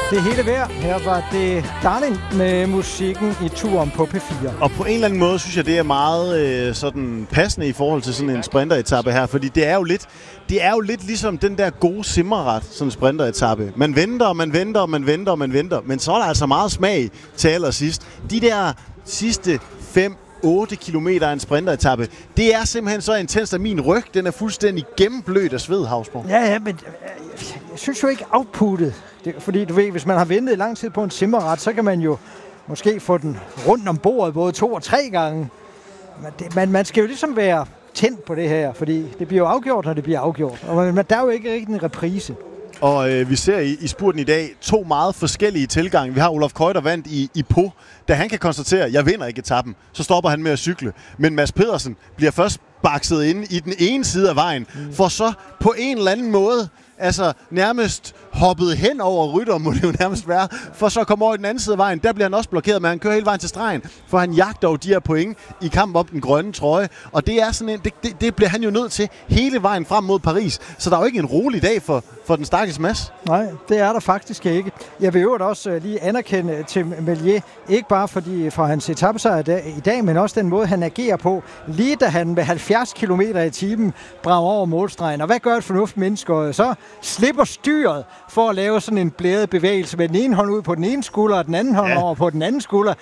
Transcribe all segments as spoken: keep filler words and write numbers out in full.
Det hele værd. Her var det Darling med musikken i turen på P fire. Og på en eller anden måde synes jeg, det er meget øh, sådan passende i forhold til sådan en sprinteretappe her, fordi det er jo lidt, det er jo lidt ligesom den der gode simmerret, sådan en sprinteretappe. Man venter, og man venter, og man venter, og man venter, men så er der altså meget smag til allersidst. De der sidste fem otte kilometer af en sprinteretappe, det er simpelthen så intens, at min ryg, den er fuldstændig gennemblødt af sved, Hausborg. Ja, ja, men jeg synes jo ikke outputtet. Det, fordi du ved, hvis man har ventet lang tid på en simmerret, så kan man jo måske få den rundt om bordet både to og tre gange. Men det, man, man skal jo ligesom være tændt på det her, fordi det bliver jo afgjort, når det bliver afgjort. Og man, der er jo ikke rigtig en reprise. Og øh, vi ser i, i spurten i dag to meget forskellige tilgange. Vi har Olaf Koy, der vandt i, i Pau. Da han kan konstatere, at jeg vinder ikke etappen, så stopper han med at cykle. Men Mads Pedersen bliver først bakset inde i den ene side af vejen, mm. for så på en eller anden måde altså nærmest hoppet hen over Rytter, må det jo nærmest være, for så kommer over i den anden side af vejen. Der bliver han også blokeret, men han kører hele vejen til stregen, for han jagter jo de her point i kamp om den grønne trøje. Og det er sådan en, det, det, det bliver han jo nødt til hele vejen frem mod Paris. Så der er jo ikke en rolig dag for, for den stakkels Mads. Nej, det er der faktisk ikke. Jeg vil jo også lige anerkende til Melier, ikke bare fordi for hans etapesejr i dag, men også den måde, han agerer på, lige da han med halvfjerds kilometer i timen brager over målstregen. Og hvad gør et fornuft menneske? Så slipper styret for at lave sådan en blæret bevægelse med den ene hånd ud på den ene skulder, og den anden hånd ja. over på den anden skulder.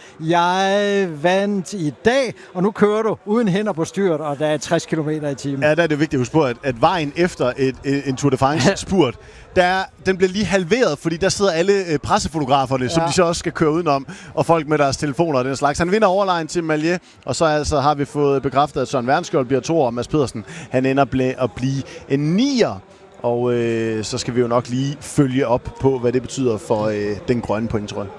Jeg vandt i dag, og nu kører du uden hænder på styret, og der er tres kilometer i timen. Ja, der er det vigtigt at huske på, at, at vejen efter et, et, en Tour de France-spurt, der, den bliver lige halveret, fordi der sidder alle øh, pressefotograferne, ja. som de så også skal køre udenom, og folk med deres telefoner og den slags. Han vinder overlegen til Melier, og så altså har vi fået bekræftet, at Søren Wernskjold bliver to, og Mads Pedersen, han ender ble, at blive en nier. Og øh, så skal vi jo nok lige følge op på, hvad det betyder for øh, den grønne point, tror jeg.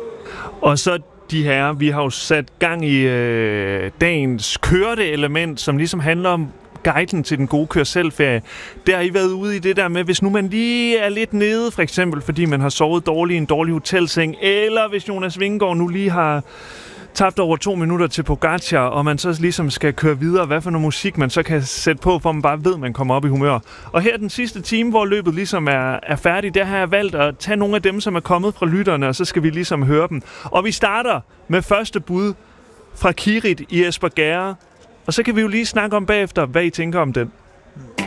Og så de her, vi har jo sat gang i øh, dagens kørte element, som ligesom handler om guiden til den gode kør-selv-ferie. Der har I været ude i det der med, hvis nu man lige er lidt nede, for eksempel fordi man har sovet dårligt i en dårlig hotelseng, eller hvis Jonas Vingegaard nu lige har tabt over to minutter til Pogacar, og man så ligesom skal køre videre, hvad for noget musik man så kan sætte på, for man bare ved, at man kommer op i humør. Og her den sidste time, hvor løbet ligesom er, er færdigt, der har jeg valgt at tage nogle af dem, som er kommet fra lytterne, og så skal vi ligesom høre dem. Og vi starter med første bud fra Kirit i Espergærde, og så kan vi jo lige snakke om bagefter, hvad I tænker om den.